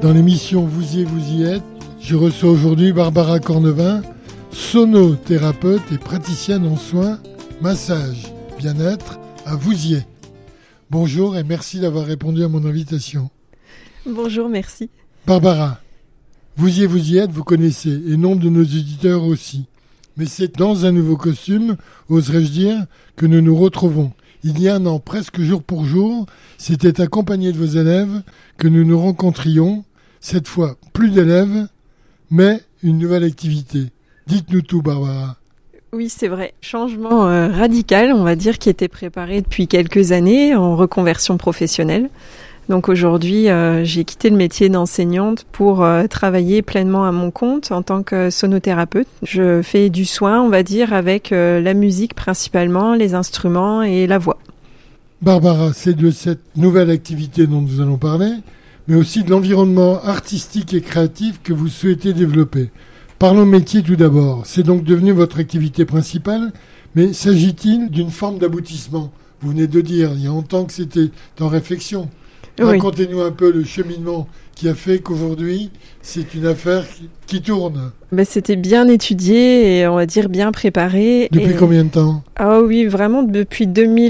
Dans l'émission Vous y êtes, je reçois aujourd'hui Barbara Cornevin, sonothérapeute et praticienne en soins, massage, bien-être à Vouziers. Bonjour et merci d'avoir répondu à mon invitation. Bonjour, merci. Barbara, vous y êtes, vous connaissez, et nombre de nos auditeurs aussi. Mais c'est dans un nouveau costume, oserais-je dire, que nous nous retrouvons. Il y a un an, presque jour pour jour, c'était accompagné de vos élèves que nous nous rencontrions. Cette fois, plus d'élèves, mais une nouvelle activité. Dites-nous tout, Barbara. Oui, c'est vrai. Changement radical, on va dire, qui était préparé depuis quelques années en reconversion professionnelle. Donc aujourd'hui, j'ai quitté le métier d'enseignante pour travailler pleinement à mon compte en tant que sonothérapeute. Je fais du soin, on va dire, avec la musique principalement, les instruments et la voix. Barbara, c'est de cette nouvelle activité dont nous allons parler, mais aussi de l'environnement artistique et créatif que vous souhaitez développer. Parlons métier tout d'abord. C'est donc devenu votre activité principale, mais s'agit-il d'une forme d'aboutissement ? Vous venez de dire, il y a longtemps que c'était en réflexion. Oui. Racontez-nous un peu le cheminement qui a fait qu'aujourd'hui, c'est une affaire qui tourne. C'était bien étudié et on va dire bien préparé. Depuis combien de temps ? Ah oui, vraiment depuis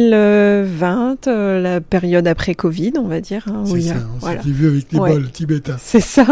2020, la période après Covid, on va dire. C'est ça, on s'était vu avec les bols tibétains. C'est ça.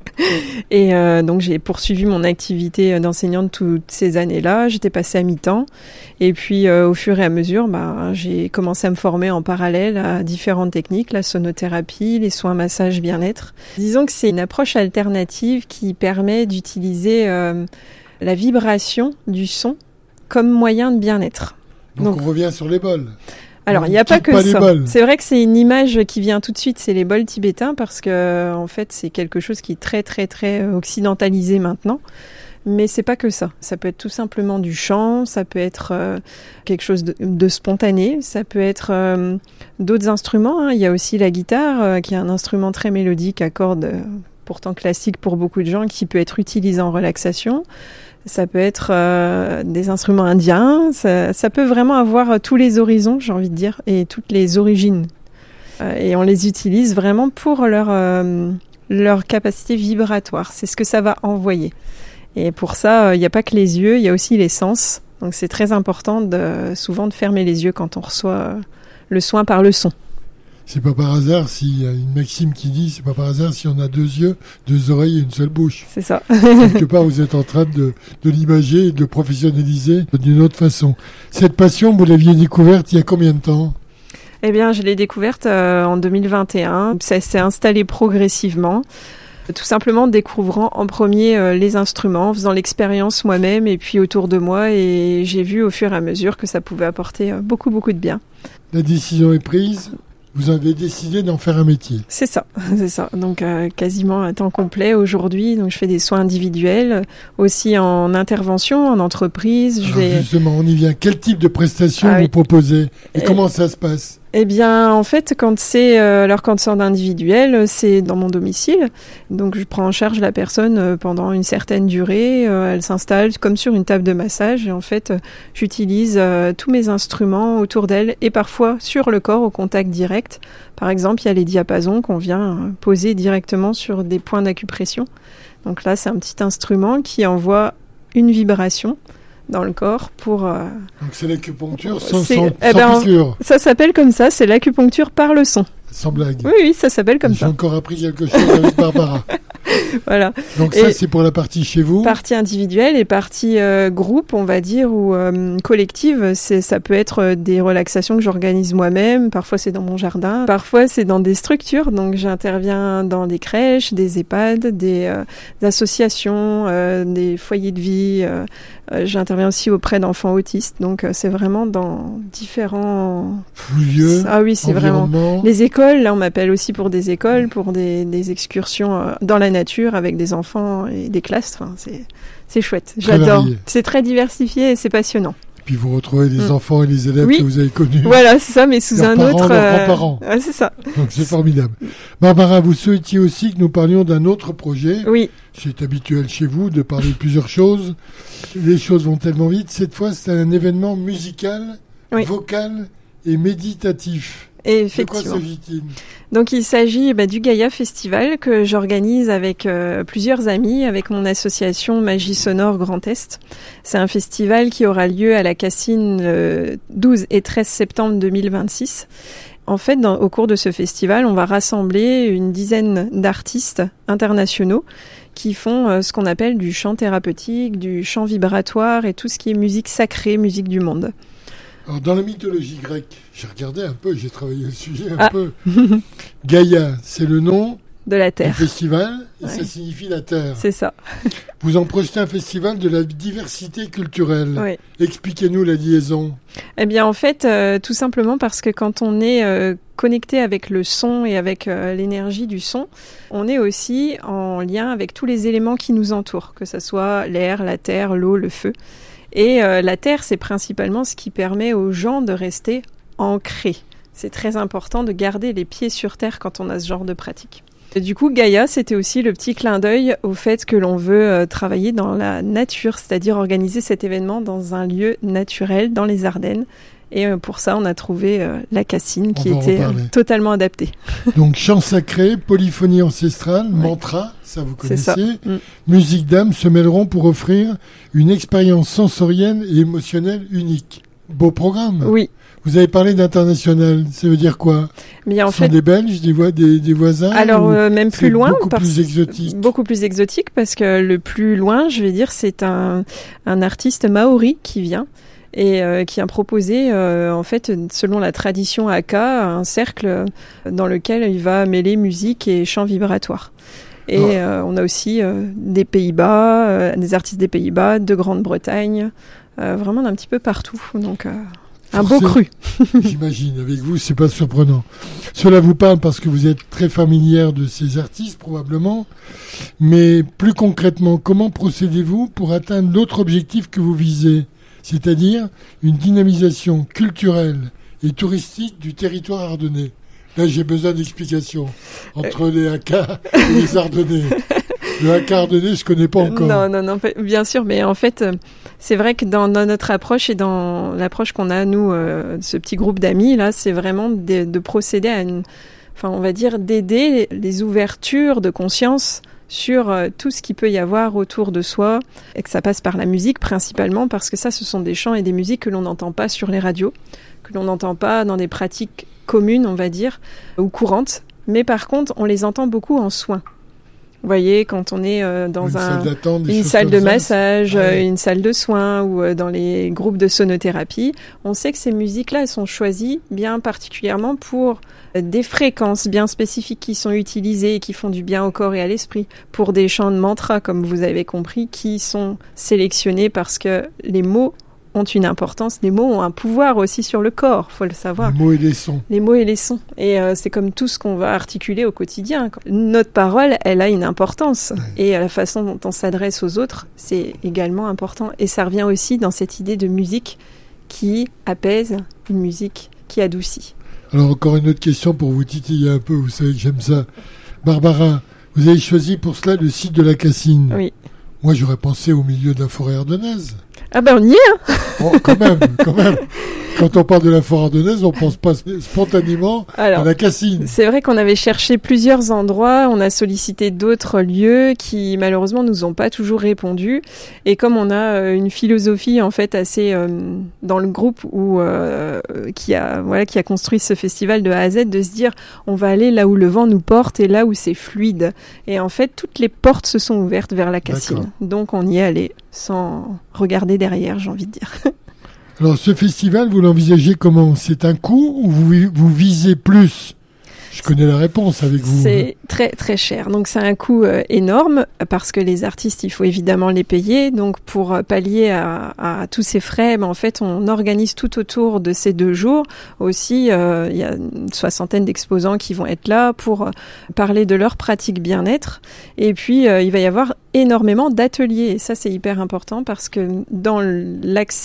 Et donc j'ai poursuivi mon activité d'enseignante toutes ces années-là. J'étais passée à mi-temps. Et puis au fur et à mesure, j'ai commencé à me former en parallèle à différentes techniques, la sonothérapie, les soins massage bien-être. Disons que c'est une approche alternative qui permet d'utiliser la vibration du son comme moyen de bien-être. Donc on revient sur les bols. Alors, il n'y a pas que ça. C'est vrai que c'est une image qui vient tout de suite, c'est les bols tibétains, parce que en fait, c'est quelque chose qui est très, très, très occidentalisé maintenant. Mais c'est pas que ça. Ça peut être tout simplement du chant, ça peut être quelque chose de spontané, ça peut être d'autres instruments. Il y a aussi la guitare, qui est un instrument très mélodique à cordes, pourtant classique pour beaucoup de gens, qui peut être utilisé en relaxation. Ça peut être des instruments indiens, ça peut vraiment avoir tous les horizons, j'ai envie de dire, et toutes les origines. Et on les utilise vraiment pour leur capacité vibratoire, c'est ce que ça va envoyer. Et pour ça, il n'y a pas que les yeux, il y a aussi les sens. Donc c'est très important souvent de fermer les yeux quand on reçoit le soin par le son. C'est pas par hasard s'il y a une maxime qui dit, c'est pas par hasard si on a 2 yeux, 2 oreilles et une seule bouche. C'est ça. Quelque part, vous êtes en train de l'imager et de le professionnaliser d'une autre façon. Cette passion, vous l'aviez découverte il y a combien de temps ? Eh bien, je l'ai découverte en 2021. Ça s'est installé progressivement. Tout simplement en découvrant en premier les instruments, en faisant l'expérience moi-même et puis autour de moi. Et j'ai vu au fur et à mesure que ça pouvait apporter beaucoup, beaucoup de bien. La décision est prise ? Vous avez décidé d'en faire un métier. C'est ça. Donc quasiment à temps complet aujourd'hui. Donc je fais des soins individuels, aussi en intervention, en entreprise. Justement, on y vient. Quel type de prestations vous proposez et comment ça se passe ? Eh bien, en fait, quand c'est en individuel, c'est dans mon domicile. Donc, je prends en charge la personne pendant une certaine durée. Elle s'installe comme sur une table de massage. Et en fait, j'utilise tous mes instruments autour d'elle et parfois sur le corps au contact direct. Par exemple, il y a les diapasons qu'on vient poser directement sur des points d'acupression. Donc là, c'est un petit instrument qui envoie une vibration dans le corps pour... Donc c'est l'acupuncture sans piqûre. Ça s'appelle comme ça, c'est l'acupuncture par le son. Sans blague. Oui, ça s'appelle comme ça. J'ai encore appris quelque chose avec Barbara. Voilà. Donc ça, c'est pour la partie chez vous. Partie individuelle et partie groupe, on va dire, ou collective. Ça peut être des relaxations que j'organise moi-même. Parfois, c'est dans mon jardin. Parfois, c'est dans des structures. Donc, j'interviens dans des crèches, des EHPAD, des associations, des foyers de vie. J'interviens aussi auprès d'enfants autistes. Donc, c'est vraiment dans différents lieux. Ah oui, c'est vraiment les écoles. Là, on m'appelle aussi pour des écoles, pour des excursions dans la nature avec des enfants et des classes. Enfin, c'est chouette. J'adore. C'est très diversifié et c'est passionnant. Puis vous retrouvez les enfants et les élèves que vous avez connus. Voilà, c'est ça, mais sous leurs un parents, autre... leurs grands-parents. C'est ça. Donc c'est formidable. Barbara, vous souhaitiez aussi que nous parlions d'un autre projet. Oui. C'est habituel chez vous de parler de plusieurs choses. Les choses vont tellement vite. Cette fois, c'est un événement musical, vocal et méditatif. Effectivement. De quoi s'agit-il ? Donc il s'agit du Gaïa Festival que j'organise avec plusieurs amis, avec mon association Magie Sonore Grand Est. C'est un festival qui aura lieu à la Cassine le 12 et 13 septembre 2026. En fait, au cours de ce festival, on va rassembler une dizaine d'artistes internationaux qui font ce qu'on appelle du chant thérapeutique, du chant vibratoire et tout ce qui est musique sacrée, musique du monde. Alors, dans la mythologie grecque, j'ai regardé un peu, j'ai travaillé le sujet un peu. Gaïa, c'est le nom de la Terre. Du festival, et ça signifie la Terre. C'est ça. Vous en projetez un festival de la diversité culturelle. Oui. Expliquez-nous la liaison. Eh bien, en fait, tout simplement parce que quand on est connecté avec le son et avec l'énergie du son, on est aussi en lien avec tous les éléments qui nous entourent, que ce soit l'air, la terre, l'eau, le feu. Et la terre, c'est principalement ce qui permet aux gens de rester ancrés. C'est très important de garder les pieds sur terre quand on a ce genre de pratique. Et du coup, Gaïa, c'était aussi le petit clin d'œil au fait que l'on veut travailler dans la nature, c'est-à-dire organiser cet événement dans un lieu naturel, dans les Ardennes. Et pour ça, on a trouvé la Cassine qui était totalement adaptée. Donc, chant sacré, polyphonie ancestrale, mantra, ça vous connaissez. Ça. Musique d'âme se mêleront pour offrir une expérience sensorielle et émotionnelle unique. Beau programme. Oui. Vous avez parlé d'international, ça veut dire quoi ? Mais en fait, des Belges, des voisins ? Alors, même plus loin. Plus exotique. Beaucoup plus exotique, parce que le plus loin, je vais dire, c'est un artiste maori qui vient et qui a proposé, en fait, selon la tradition Haka, un cercle dans lequel il va mêler musique et chant vibratoire. Et on a aussi des Pays-Bas, des artistes des Pays-Bas, de Grande-Bretagne, vraiment d'un petit peu partout. Donc... un beau cru. J'imagine, avec vous, c'est pas surprenant. Cela vous parle parce que vous êtes très familière de ces artistes, probablement. Mais plus concrètement, comment procédez-vous pour atteindre l'autre objectif que vous visez, c'est-à-dire une dynamisation culturelle et touristique du territoire ardennais ? Là, j'ai besoin d'explications entre les Haka et les Ardennais. Le Haka ardennais, je connais pas encore. Non, bien sûr, mais en fait, c'est vrai que dans notre approche et dans l'approche qu'on a, nous, ce petit groupe d'amis, là, c'est vraiment de procéder à on va dire, d'aider les ouvertures de conscience sur tout ce qu'il peut y avoir autour de soi, et que ça passe par la musique principalement, parce que ça, ce sont des chants et des musiques que l'on n'entend pas sur les radios, que l'on n'entend pas dans des pratiques communes, on va dire, ou courantes, mais par contre, on les entend beaucoup en soins. Vous voyez, quand on est dans une salle de massage, une salle de soins ou dans les groupes de sonothérapie, on sait que ces musiques-là, elles sont choisies bien particulièrement pour des fréquences bien spécifiques qui sont utilisées et qui font du bien au corps et à l'esprit, pour des chants de mantra, comme vous avez compris, qui sont sélectionnés parce que les mots ont une importance, les mots ont un pouvoir aussi sur le corps, faut le savoir. Les mots et les sons. Les mots et les sons. Et c'est comme tout ce qu'on va articuler au quotidien. Notre parole, elle a une importance. Ouais. Et la façon dont on s'adresse aux autres, c'est également important. Et ça revient aussi dans cette idée de musique qui apaise, une musique qui adoucit. Alors encore une autre question pour vous titiller un peu, vous savez que j'aime ça. Barbara, vous avez choisi pour cela le site de la Cassine. Oui. Moi, j'aurais pensé au milieu de la forêt ardennaise. Ah ben on y est, hein. Bon, quand même. Quand on parle de la forêt ardennaise, on pense pas spontanément à la Cassine. C'est vrai qu'on avait cherché plusieurs endroits, on a sollicité d'autres lieux qui malheureusement nous ont pas toujours répondu. Et comme on a une philosophie en fait assez dans le groupe qui a construit ce festival de A à Z, de se dire on va aller là où le vent nous porte et là où c'est fluide. Et en fait toutes les portes se sont ouvertes vers la Cassine. D'accord. Donc on y est allé sans regarder derrière, j'ai envie de dire. Alors, ce festival, vous l'envisagez comment ? C'est un coût ou vous visez plus ? Je connais la réponse avec vous. C'est très très cher. Donc c'est un coût énorme parce que les artistes, il faut évidemment les payer. Donc pour pallier à tous ces frais, en fait, on organise tout autour de ces 2 jours. Aussi, il y a une 60aine d'exposants qui vont être là pour parler de leur pratique bien-être. Et puis, il va y avoir énormément d'ateliers. Et ça, c'est hyper important parce que dans l'accès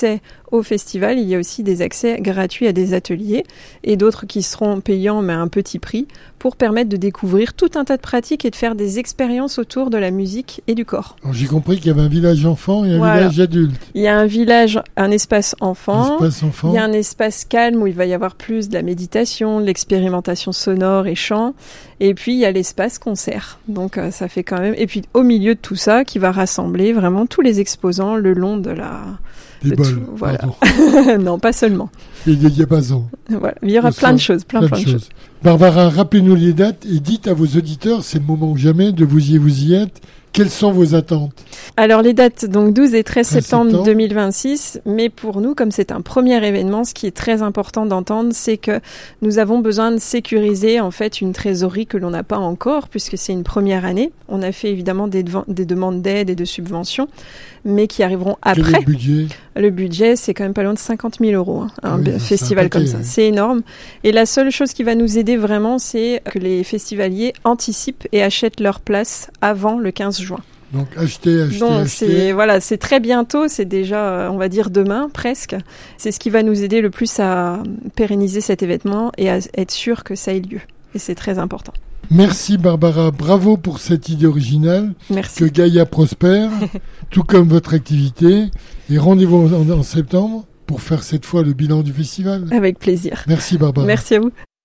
au festival, il y a aussi des accès gratuits à des ateliers et d'autres qui seront payants mais à un petit prix pour permettre de découvrir tout un tas de pratiques et de faire des expériences autour de la musique et du corps. Alors, j'ai compris qu'il y avait un village enfant et un village adulte. Il y a un espace enfant. Il y a un espace calme où il va y avoir plus de la méditation, de l'expérimentation sonore et chant. Et puis, il y a l'espace concert. Donc, ça fait quand même... Et puis, au milieu de tout ça, qui va rassembler vraiment tous les exposants le long de la... Des bols, voilà. Non, pas seulement. Et des diapasons. Voilà. Il y aura plein de choses. Barbara, rappelez-nous les dates et dites à vos auditeurs, c'est le moment ou jamais de vous y êtes. Quelles sont vos attentes ? Alors les dates, donc 12 et 13 septembre 2026, mais pour nous, comme c'est un premier événement, ce qui est très important d'entendre, c'est que nous avons besoin de sécuriser en fait une trésorerie que l'on n'a pas encore, puisque c'est une première année. On a fait évidemment des demandes d'aide et de subventions, mais qui arriveront après. Quel est le budget ? Le budget, c'est quand même pas loin de 50 000 €, un festival comme ça. C'est énorme. Et la seule chose qui va nous aider vraiment, c'est que les festivaliers anticipent et achètent leur place avant le 15 juin. Donc acheter. C'est très bientôt, c'est déjà, on va dire demain presque. C'est ce qui va nous aider le plus à pérenniser cet événement et à être sûr que ça ait lieu. Et c'est très important. Merci Barbara, bravo pour cette idée originale. Merci. Que Gaïa prospère, tout comme votre activité. Et rendez-vous en septembre pour faire cette fois le bilan du festival. Avec plaisir. Merci Barbara. Merci à vous.